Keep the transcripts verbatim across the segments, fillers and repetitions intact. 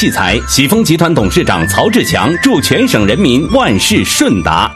器材。喜丰集团董事长曹志强祝全省人民万事顺达。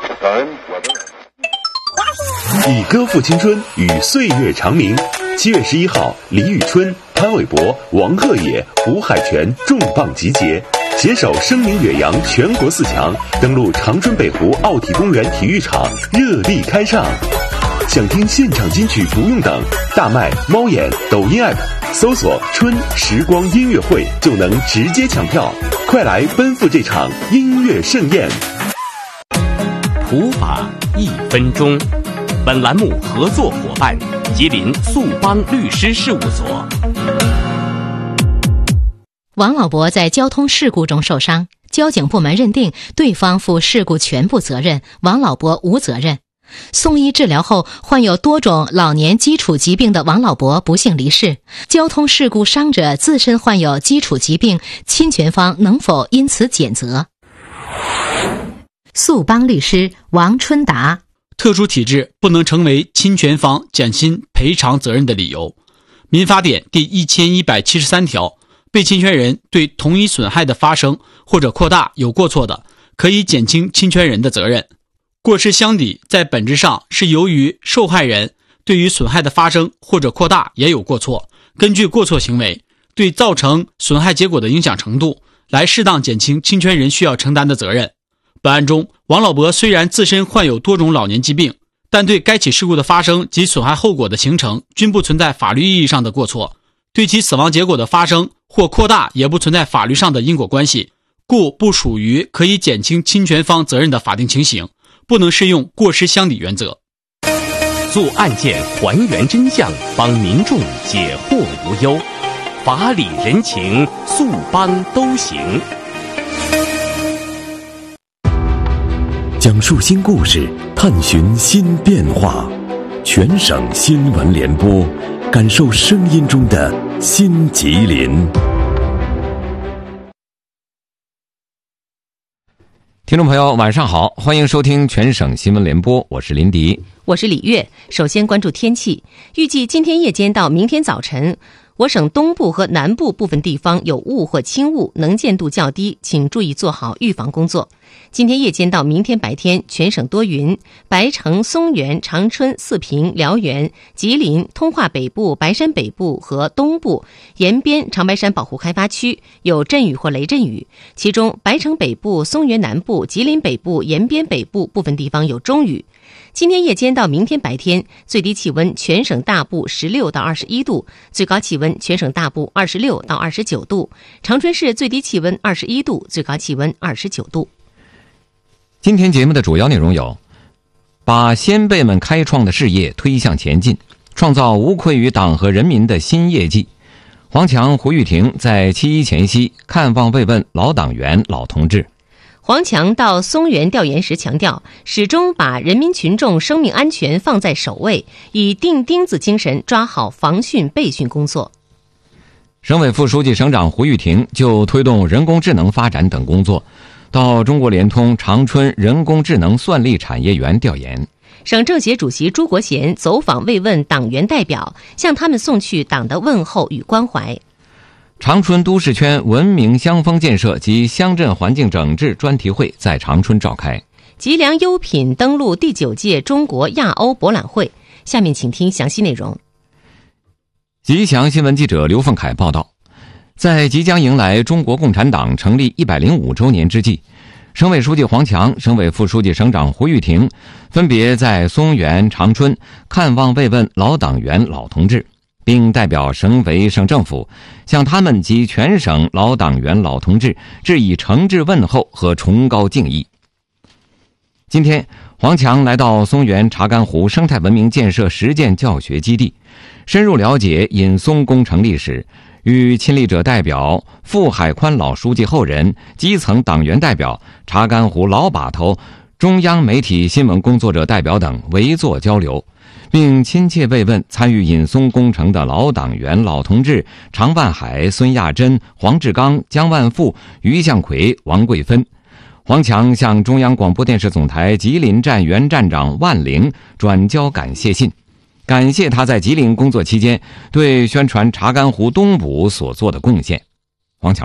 以歌赋青春，与岁月长鸣。七月十一号，李宇春、潘玮柏、王鹤野、胡海泉重磅集结，携手声名远扬全国四强，登陆长春北湖奥体公园体育场，热力开唱。想听现场金曲不用等，大麦、猫眼、抖音 app 搜索“春时光音乐会”就能直接抢票，快来奔赴这场音乐盛宴。 普法一分钟，本栏目合作伙伴吉林速邦律师事务所。 王老伯在交通事故中受伤，交警部门认定对方负事故全部责任，王老伯无责任。送医治疗后，患有多种老年基础疾病的王老伯不幸离世。交通事故伤者自身患有基础疾病，侵权方能否因此减责？速邦律师王春达： 特殊体质不能成为侵权方减轻赔偿责任的理由。民法典第一千一百七十三条，被侵权人对同一损害的发生或者扩大有过错的，可以减轻侵权人的责任。过失相抵在本质上是由于受害人对于损害的发生或者扩大也有过错，根据过错行为对造成损害结果的影响程度来适当减轻侵权人需要承担的责任。本案中，王老伯虽然自身患有多种老年疾病，但对该起事故的发生及损害后果的形成均不存在法律意义上的过错，对其死亡结果的发生或扩大也不存在法律上的因果关系，故不属于可以减轻侵权方责任的法定情形，不能适用过失相抵原则。 做案件还原真相，帮民众解惑无忧，法理人情，速邦都行。 讲述新故事，探寻新变化，全省新闻联播，感受声音中的新吉林。 听众朋友晚上好，欢迎收听全省新闻联播，我是林迪， 我是李月。首先关注天气，预计今天夜间到明天早晨，我省东部和南部部分地方有雾或轻雾，能见度较低，请注意做好预防工作。今天夜间到明天白天，全省多云，白城、松原、长春、四平、辽源、吉林、通化北部、白山北部和东部沿边长白山保护开发区有阵雨或雷阵雨，其中白城北部、松原南部、吉林北部、沿边北部部分地方有中雨。今天夜间到明天白天，最低气温全省大部十六到二十一度，最高气温全省大部二十六到二十九度。长春市最低气温二十一度，最高气温二十九度。 今天节目的主要内容有：把先辈们开创的事业推向前进，创造无愧于党和人民的新业绩。黄强、胡玉婷在七一前夕看望慰问老党员、老同志。 黄强到松原调研时强调，始终把人民群众生命安全放在首位，以钉钉子精神抓好防汛备汛工作。 省委副书记、省长胡玉婷就推动人工智能发展等工作，到中国联通长春人工智能算力产业园调研。 省政协主席朱国贤走访慰问党员代表，向他们送去党的问候与关怀。 长春都市圈文明乡风建设及乡镇环境整治专题会在长春召开。 吉良优品登陆第九届中国亚欧博览会。下面请听详细内容。 吉祥新闻记者刘凤凯报道，在即将迎来中国共产党成立一百零五周年之际，省委书记黄强、省委副书记、省长胡玉婷分别在松原、长春看望慰问老党员、老同志，并代表省委省政府向他们及全省老党员、老同志致以诚挚问候和崇高敬意。今天，黄强来到松原查干湖生态文明建设实践教学基地，深入了解引松工程历史，与亲历者代表、傅海宽老书记后人、基层党员代表、查干湖老把头、中央媒体新闻工作者代表等围坐交流，并亲切慰问参与引松工程的老党员、老同志常万海、孙亚珍、黄志刚、姜万富、于向奎、王桂芬。黄强向中央广播电视总台吉林站原站长万玲转交感谢信，感谢他在吉林工作期间对宣传查干湖东捕所做的贡献。黄强说，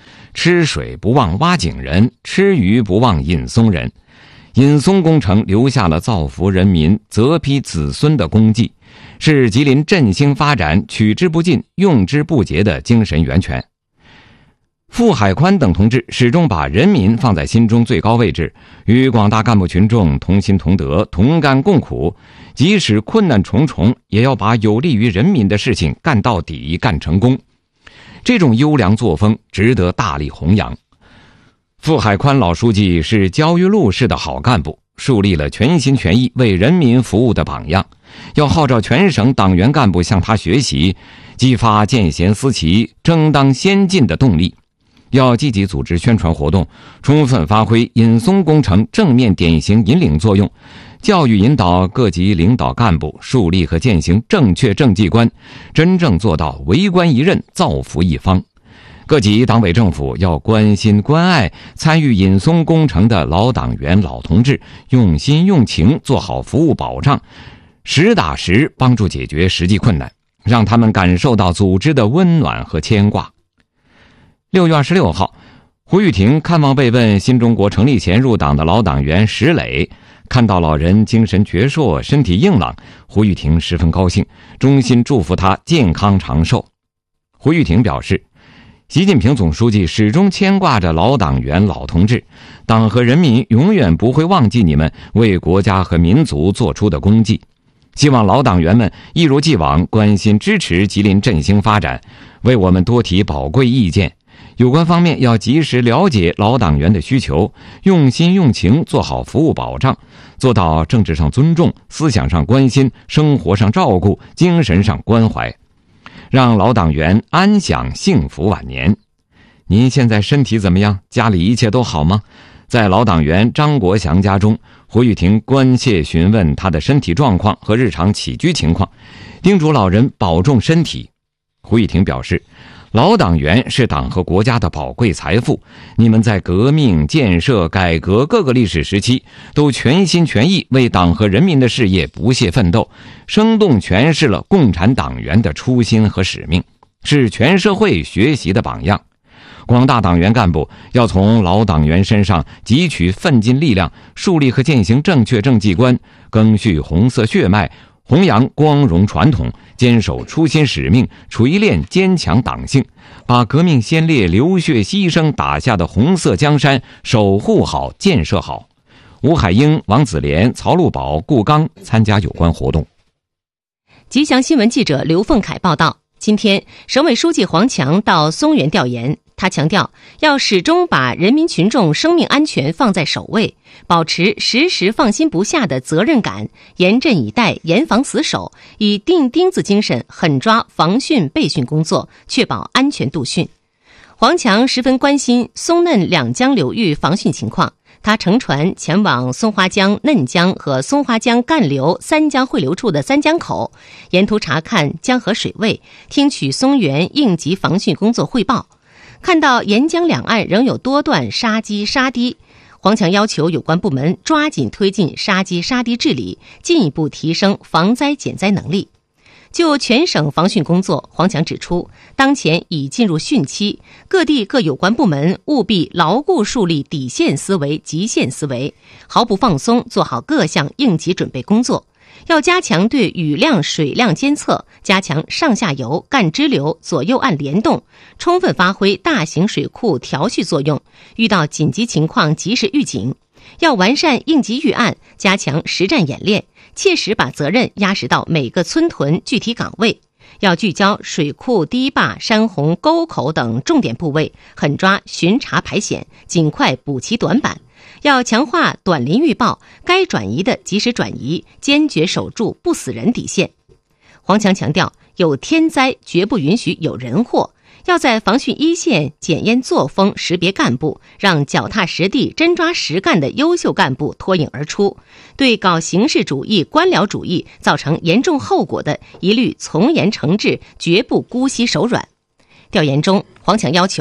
吃水不忘挖井人，吃鱼不忘引松人。引松工程留下了造福人民、泽披子孙的功绩，是吉林振兴发展取之不尽、用之不竭的精神源泉。傅海宽等同志始终把人民放在心中最高位置，与广大干部群众同心同德、同甘共苦，即使困难重重，也要把有利于人民的事情干到底、干成功。这种优良作风值得大力弘扬。傅海宽老书记是焦裕禄式的好干部，树立了全心全意为人民服务的榜样，要号召全省党员干部向他学习，激发见贤思齐、争当先进的动力。要积极组织宣传活动，充分发挥引松工程正面典型引领作用，教育引导各级领导干部树立和践行正确政绩观，真正做到为官一任、造福一方。各级党委政府要关心关爱参与引松工程的老党员老同志，用心用情做好服务保障，实打实帮助解决实际困难，让他们感受到组织的温暖和牵挂。六月二十六号，胡玉婷看望被问新中国成立前入党的老党员石磊，看到老人精神矍铄、身体硬朗，胡玉婷十分高兴，衷心祝福他健康长寿。胡玉婷表示，习近平总书记始终牵挂着老党员老同志，党和人民永远不会忘记你们为国家和民族做出的功绩。希望老党员们一如既往关心支持吉林振兴发展，为我们多提宝贵意见。有关方面要及时了解老党员的需求，用心用情做好服务保障，做到政治上尊重、思想上关心、生活上照顾、精神上关怀，让老党员安享幸福晚年。您现在身体怎么样？家里一切都好吗？在老党员张国祥家中，胡玉婷关切询问他的身体状况和日常起居情况，叮嘱老人保重身体。胡玉婷表示，老党员是党和国家的宝贵财富，你们在革命、建设、改革各个历史时期都全心全意为党和人民的事业不懈奋斗，生动诠释了共产党员的初心和使命，是全社会学习的榜样。广大党员干部要从老党员身上汲取奋进力量，树立和践行正确政绩观，赓续红色血脉，弘扬光荣传统，坚守初心使命，锤炼坚强党性，把革命先烈流血牺牲打下的红色江山守护好、建设好。吴海英、王子莲、曹路宝、顾刚参加有关活动。 吉祥新闻记者刘凤凯报道，今天省委书记黄强到松原调研，他强调要始终把人民群众生命安全放在首位，保持时时放心不下的责任感，严阵以待，严防死守，以钉钉子精神狠抓防汛备汛工作，确保安全度汛。黄强十分关心松嫩两江流域防汛情况，他乘船前往松花江、嫩江和松花江干流三江汇流处的三江口，沿途查看江河水位，听取松原应急防汛工作汇报。看到沿江两岸仍有多段沙积沙堤，黄强要求有关部门抓紧推进沙积沙堤治理，进一步提升防灾减灾能力。就全省防汛工作，黄强指出，当前已进入汛期，各地各有关部门务必牢固树立底线思维、极限思维，毫不放松做好各项应急准备工作。要加强对雨量、水量监测，加强上下游、干支流、左右岸联动，充分发挥大型水库调蓄作用，遇到紧急情况及时预警。要完善应急预案，加强实战演练，切实把责任压实到每个村屯具体岗位。要聚焦水库、堤坝、山洪、沟口等重点部位，狠抓巡查排险，尽快补齐短板。要强化短临预报，该转移的及时转移，坚决守住不死人底线。黄强强调，有天灾绝不允许有人祸，要在防汛一线检验作风，识别干部，让脚踏实地、真抓实干的优秀干部脱颖而出。对搞形式主义、官僚主义造成严重后果的，一律从严惩治，绝不姑息手软。调研中，黄强要求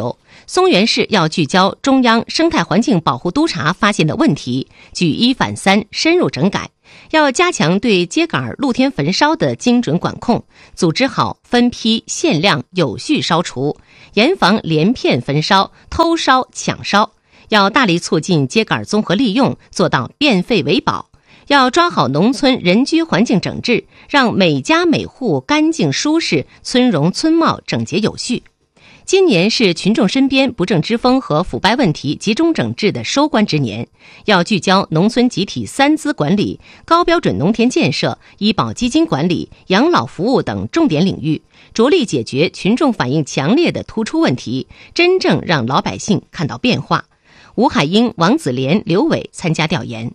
松原市要聚焦中央生态环境保护督察发现的问题，举一反三，深入整改。要加强对秸秆露天焚烧的精准管控，组织好分批、限量、有序烧除，严防连片焚烧、偷烧、抢烧。要大力促进秸秆综合利用，做到变废为宝。要抓好农村人居环境整治，让每家每户干净舒适，村容村貌整洁有序。今年是群众身边不正之风和腐败问题集中整治的收官之年，要聚焦农村集体三资管理、高标准农田建设、医保基金管理、养老服务等重点领域，着力解决群众反映强烈的突出问题，真正让老百姓看到变化。吴海英、王子莲、刘伟参加调研。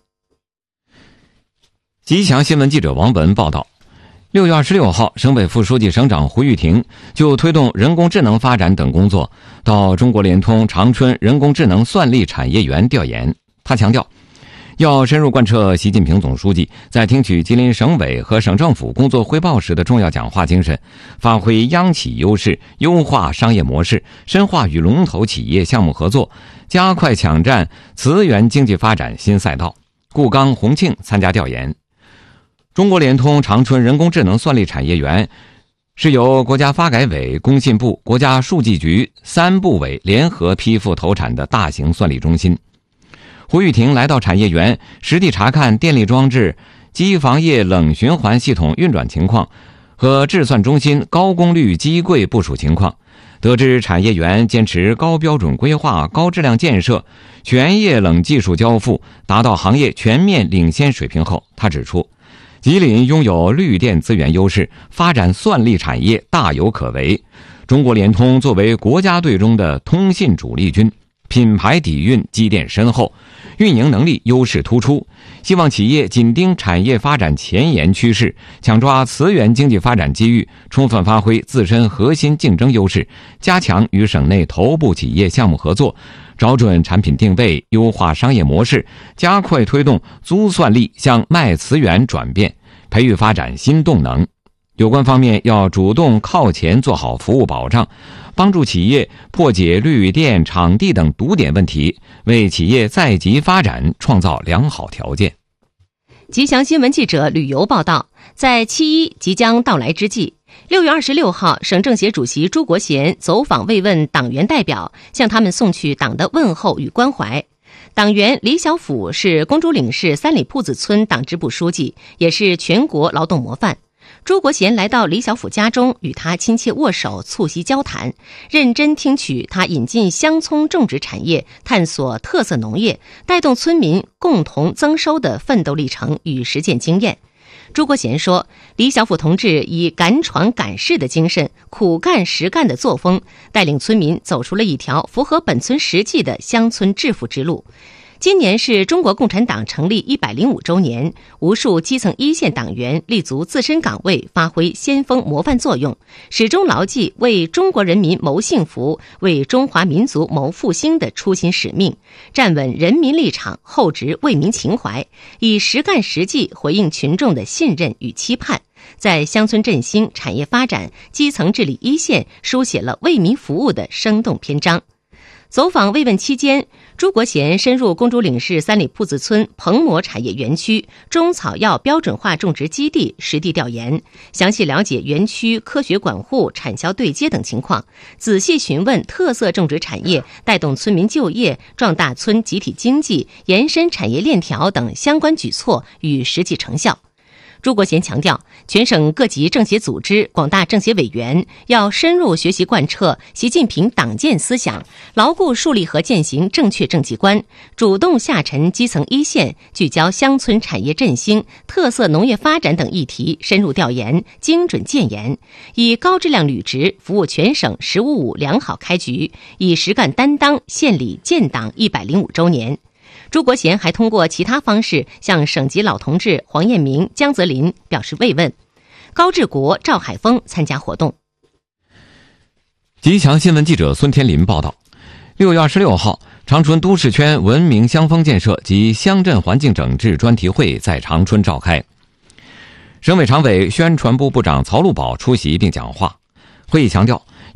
吉祥新闻记者王文报道，六月二十六号，省委副书记、省长胡玉婷就推动人工智能发展等工作到中国联通长春人工智能算力产业园调研。他强调，要深入贯彻习近平总书记在听取吉林省委和省政府工作汇报时的重要讲话精神，发挥央企优势，优化商业模式，深化与龙头企业项目合作，加快抢占磁源经济发展新赛道。顾刚、洪庆参加调研。中国联通长春人工智能算力产业园是由国家发改委、工信部、国家数据局三部委联合批复投产的大型算力中心。胡玉婷来到产业园，实地查看电力装置、机房业冷循环系统运转情况和制算中心高功率机柜部署情况，得知产业园坚持高标准规划、高质量建设，全业冷技术交付达到行业全面领先水平后，他指出，吉林拥有绿电资源优势，发展算力产业大有可为。中国联通作为国家队中的通信主力军，品牌底蕴积淀深厚，运营能力优势突出，希望企业紧盯产业发展前沿趋势，抢抓磁源经济发展机遇，充分发挥自身核心竞争优势，加强与省内头部企业项目合作，找准产品定位，优化商业模式，加快推动租算力向卖磁源转变，培育发展新动能。有关方面要主动靠前做好服务保障，帮助企业破解绿电、场地等堵点问题，为企业在籍发展创造良好条件。 吉祥新闻记者旅游报道，在七一即将到来之际，六月二十六号，省政协主席朱国贤走访慰问党员代表，向他们送去党的问候与关怀。党员李小甫是公主岭市三里铺子村党支部书记，也是全国劳动模范。朱国贤来到李小甫家中，与他亲切握手，促膝交谈，认真听取他引进香葱种植产业、探索特色农业、带动村民共同增收的奋斗历程与实践经验。朱国贤说，李小甫同志以敢闯敢试的精神、苦干实干的作风，带领村民走出了一条符合本村实际的乡村致富之路。今年是中国共产党成立一百零五周年，无数基层一线党员立足自身岗位，发挥先锋模范作用，始终牢记为中国人民谋幸福、为中华民族谋复兴的初心使命，站稳人民立场，厚植为民情怀，以实干实际回应群众的信任与期盼，在乡村振兴、产业发展、基层治理一线书写了为民服务的生动篇章。走访慰问期间，朱国贤深入公主岭市三里铺子村蓬摩产业园区中草药标准化种植基地实地调研，详细了解园区科学管护、产销对接等情况，仔细询问特色种植产业带动村民就业、壮大村集体经济、延伸产业链条等相关举措与实际成效。朱国贤强调，全省各级政协组织、广大政协委员要深入学习贯彻习近平党建思想，牢固树立和践行正确政绩观，主动下沉基层一线，聚焦乡村产业振兴、特色农业发展等议题，深入调研，精准建言，以高质量履职服务全省“十五五”良好开局，以实干担当献礼建党一百零五周年。朱国贤还通过其他方式向省级老同志黄彦明、江泽林表示慰问。高志国、赵海峰参加活动。 吉祥新闻记者孙天林报道，六月二十六号，长春都市圈文明乡风建设及乡镇环境整治专题会在长春召开。省委常委、宣传部部长曹路宝出席并讲话。会议强调，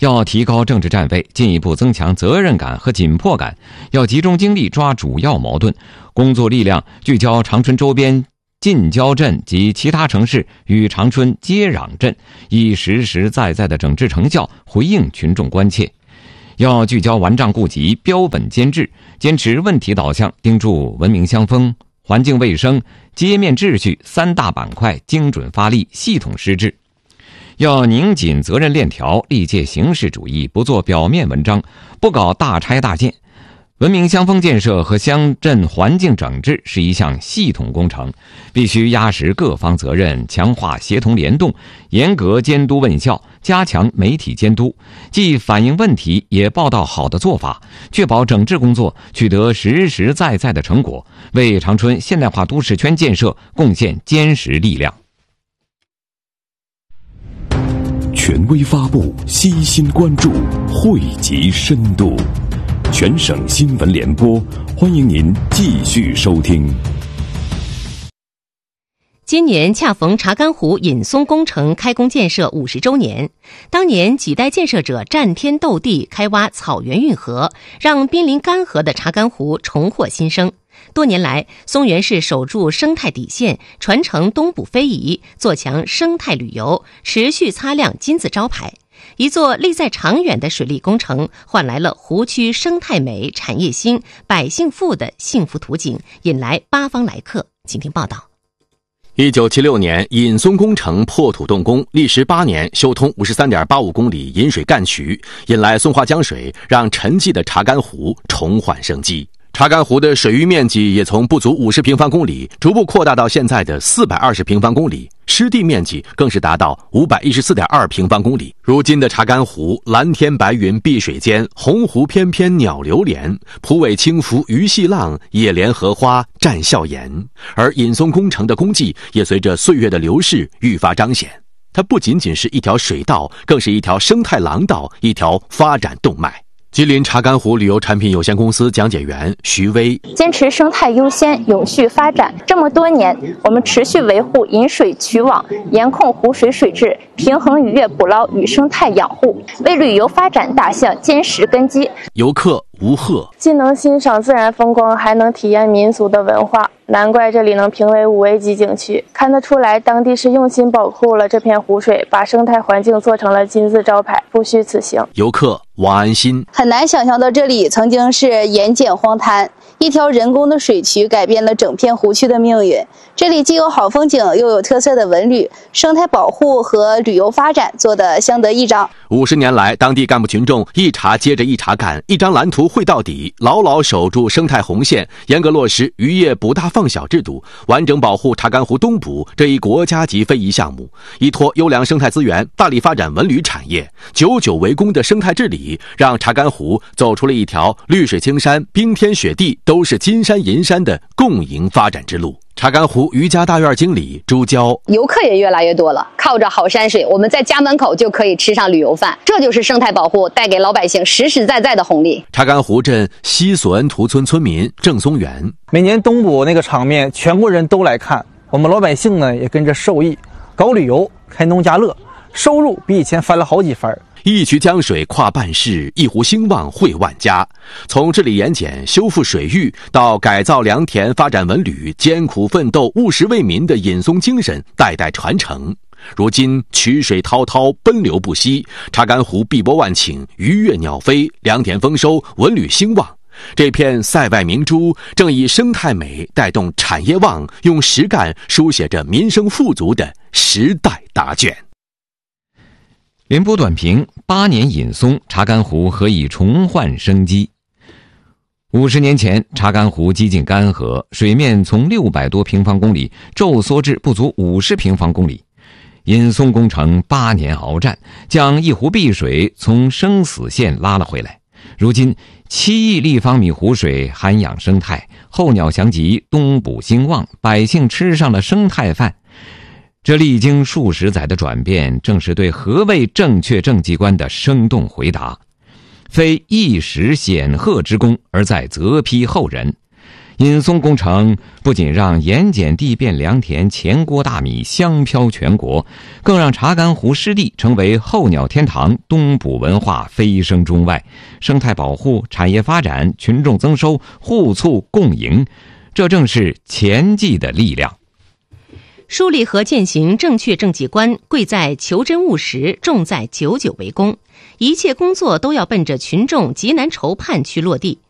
要提高政治站位，进一步增强责任感和紧迫感，要集中精力抓主要矛盾，工作力量聚焦长春周边近郊镇及其他城市与长春接壤镇，以实实在在的整治成效回应群众关切。要聚焦顽瘴痼疾，标本兼治，坚持问题导向，盯住文明乡风、环境卫生、街面秩序三大板块精准发力，系统施治。要拧紧责任链条，力戒形式主义，不做表面文章，不搞大拆大建。文明乡风建设和乡镇环境整治是一项系统工程，必须压实各方责任，强化协同联动，严格监督问效，加强媒体监督，既反映问题也报道好的做法，确保整治工作取得实实在在的成果，为长春现代化都市圈建设贡献坚实力量。 权威发布，悉心关注，汇集深度。全省新闻联播，欢迎您继续收听。 今年恰逢查干湖引松工程开工建设五十周年，当年几代建设者战天斗地开挖草原运河，让濒临干涸的查干湖重获新生。多年来，松原市守住生态底线，传承东捕非遗，做强生态旅游，持续擦亮金字招牌。一座立在长远的水利工程，换来了湖区生态美、产业兴、百姓富的幸福图景，引来八方来客。请听报道。 一九七六年，引松工程破土动工，历时八年，修通五十三点八五公里引水干渠，引来松花江水，让沉寂的查干湖重焕生机。查干湖的水域面积也从不足五十平方公里逐步扩大到现在的四百二十平方公里，湿地面积更是达到五百一十四点二平方公里。如今的查干湖，蓝天白云碧水间，鸿鹄翩翩鸟流连，蒲苇轻拂鱼戏浪，野莲荷花绽笑颜。而引松工程的功绩也随着岁月的流逝愈发彰显。它不仅仅是一条水道，更是一条生态廊道，一条发展动脉。吉林查干湖旅游产品有限公司讲解员徐威： 坚持生态优先、永续发展，这么多年，我们持续维护引水渠网，严控湖水水质，平衡渔业捕捞与生态养护，为旅游发展打下坚实根基。 游客吴鹤： 既能欣赏自然风光，还能体验民俗的文化，难怪这里能评为五 A 级景区。看得出来，当地是用心保护了这片湖水，把生态环境做成了金字招牌，不虚此行。 游客王安心： 很难想象到这里曾经是盐碱荒滩，一条人工的水渠改变了整片湖区的命运。这里既有好风景，又有特色的文旅，生态保护和旅游发展做得相得益彰。 五十年来，当地干部群众一茬接着一茬干，一张蓝图绘到底，牢牢守住生态红线，严格落实渔业捕大放小制度，完整保护查干湖东捕这一国家级非遗项目，依托优良生态资源，大力发展文旅产业。久久为功的生态治理，让查干湖走出了一条绿水青山、冰天雪地都是金山银山的共赢发展之路。查干湖渔家大院经理朱娇： 游客也越来越多了，靠着好山水，我们在家门口就可以吃上旅游饭，这就是生态保护带给老百姓实实在在的红利。 查干湖镇西索恩图村村民郑松元： 每年东捕那个场面，全国人都来看，我们老百姓呢也跟着受益，搞旅游，开农家乐，收入比以前翻了好几番。 一渠江水跨半世，一湖兴旺惠万家。从治理盐碱、修复水域到改造良田、发展文旅，艰苦奋斗、务实为民的引松精神代代传承。如今渠水滔滔，奔流不息，查干湖碧波万顷，鱼跃鸟飞，良田丰收，文旅兴旺。这片塞外明珠正以生态美带动产业旺，用实干书写着民生富足的时代答卷。 联播短评：八年引松，查干湖何以重焕生机？五十年前，查干湖几近干涸，水面从六百多平方公里骤缩至不足五十平方公里。引松工程八年鏖战，将一湖碧水从生死线拉了回来。如今，七亿立方米湖水涵养生态，候鸟翔集，东捕兴旺，百姓吃上了生态饭。这历经数十载的转变，正是对何谓正确政绩观的生动回答。非一时显赫之功，而在择批后人。 引松工程不仅让盐碱地变良田前锅大米香飘全国，更让查干湖湿地成为候鸟天堂，东捕文化飞升中外，生态保护、产业发展、群众增收互促共赢，这正是前冀的力量。 树立和践行正确政绩观，贵在求真务实，重在久久为功。一切工作都要奔着群众急难愁盼去落地。